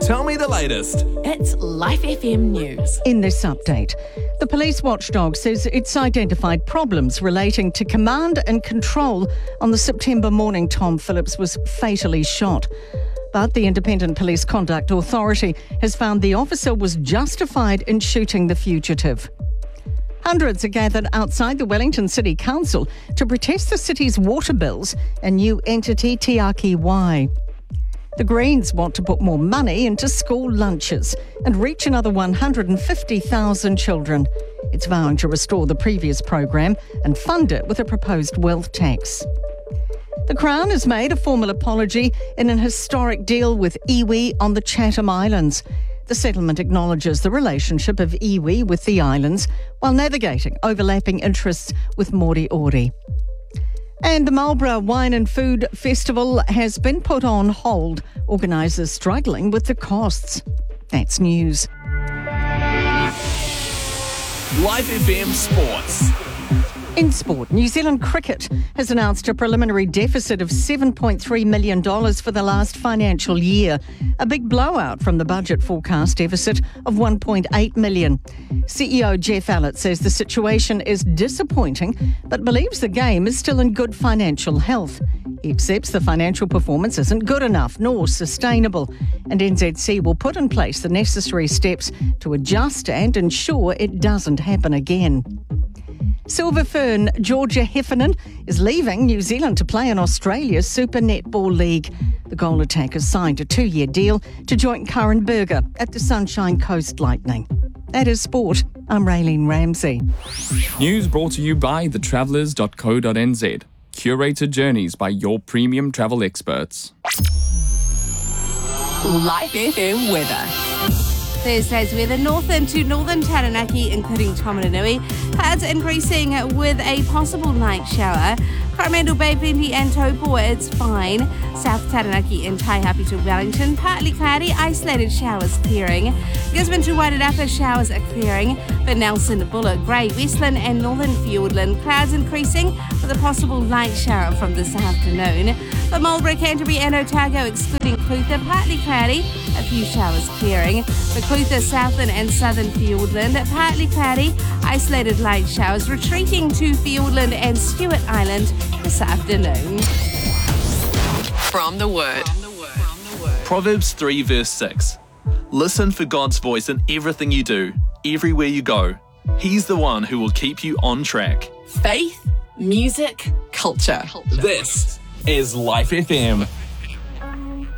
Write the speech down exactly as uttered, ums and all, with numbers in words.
Tell me the latest. It's Life F M News. In this update, the police watchdog says it's identified problems relating to command and control on the September morning Tom Phillips was fatally shot. But the Independent Police Conduct Authority has found the officer was justified in shooting the fugitive. Hundreds are gathered outside the Wellington City Council to protest the city's water bills and new entity Te Aki Wai. The Greens want to put more money into school lunches and reach another one hundred fifty thousand children. It's vowing to restore the previous program and fund it with a proposed wealth tax. The Crown has made a formal apology in an historic deal with iwi on the Chatham Islands. The settlement acknowledges the relationship of iwi with the islands while navigating overlapping interests with Moriori. And the Marlborough Wine and Food Festival has been put on hold, organisers struggling with the costs. That's news. Life F M Sports. In sport, New Zealand Cricket has announced a preliminary deficit of seven point three million dollars for the last financial year, a big blowout from the budget forecast deficit of one point eight million dollars. C E O Jeff Allett says the situation is disappointing, but believes the game is still in good financial health. He accepts the financial performance isn't good enough nor sustainable, and N Z C will put in place the necessary steps to adjust and ensure it doesn't happen again. Silver Fern Georgia Heffernan is leaving New Zealand to play in Australia's Super Netball League. The goal attacker signed a two-year deal to join Karen Berger at the Sunshine Coast Lightning. That is sport. I'm Raylene Ramsey. News brought to you by the travellers dot co dot n z. Curated journeys by your premium travel experts. Life F M weather. Thursday's weather, northern to northern Taranaki, including Tomananui. Clouds increasing with a possible night shower. Coromandel Bay, Plenty and Taupo, it's fine. South Taranaki and Taihape to Wellington, partly cloudy, isolated showers clearing. Gisborne to Wairarapa, showers are clearing. For Nelson, Bullock, Grey, Westland and Northern Fiordland, clouds increasing with a possible light shower from this afternoon. For Marlborough, Canterbury and Otago, excluding Clutha, partly cloudy, a few showers clearing. For Clutha, Southland and Southern Fiordland, partly cloudy, isolated light showers retreating to Fiordland and Stewart Island this afternoon. From the Word. Proverbs three verse six. Listen for God's voice in everything you do, everywhere you go. He's the one who will keep you on track. Faith, music, culture. This is Life F M.